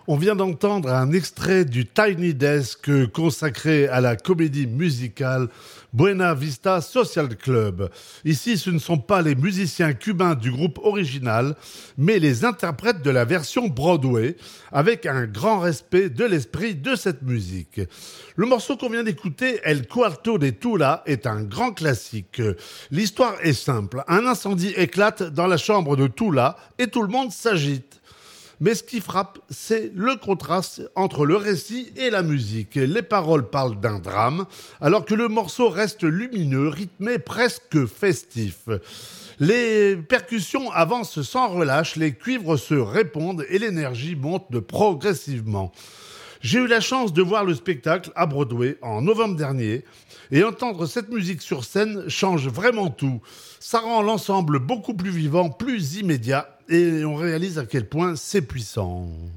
On vient d'entendre un extrait du Tiny Desk consacré à la comédie musicale Buena Vista Social Club. Ici, ce ne sont pas les musiciens cubains du groupe original, mais les interprètes de la version Broadway, avec un grand respect de l'esprit de cette musique. Le morceau qu'on vient d'écouter, El Cuarto de Tula, est un grand classique. L'histoire est simple. Un incendie éclate dans la chambre de Tula et tout le monde s'agite. Mais ce qui frappe, c'est le contraste entre le récit et la musique. Les paroles parlent d'un drame, alors que le morceau reste lumineux, rythmé, presque festif. Les percussions avancent sans relâche, les cuivres se répondent et l'énergie monte progressivement. J'ai eu la chance de voir le spectacle à Broadway en novembre dernier et entendre cette musique sur scène change vraiment tout. Ça rend l'ensemble beaucoup plus vivant, plus immédiat et on réalise à quel point c'est puissant.